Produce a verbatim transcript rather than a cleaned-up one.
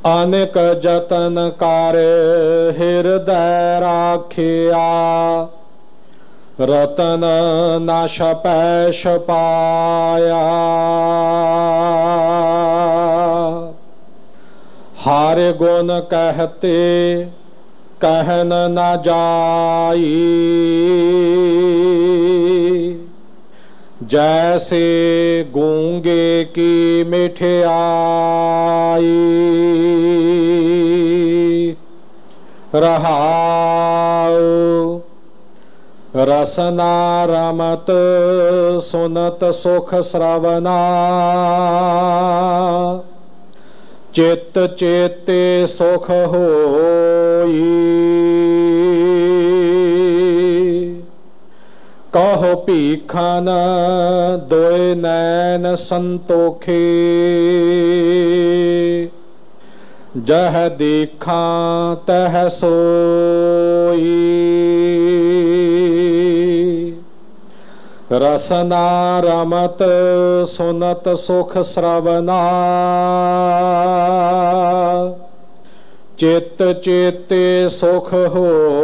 अनेक जतन कर हृदय राखिया, रतन न छपै छपाया। हर गुण कहते कहन न जाई, जैसे गूंगे की मिठियाई। रहाउ रसना रमत सुनत सुख श्रवना, चित्त चेते सुख होई। कहो भीखन दोए नैन संतोखे, जह देखा तह सोई। रसना रमत सुनत सुख श्रवना, चित्त चेते सुख हो।